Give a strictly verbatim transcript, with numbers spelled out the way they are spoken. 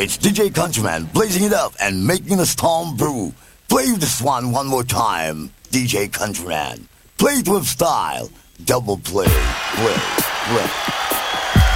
It's D J Countryman blazing it up and making the storm brew. Play this one one more time, D J Countryman. Play it with style. Double play, play, play.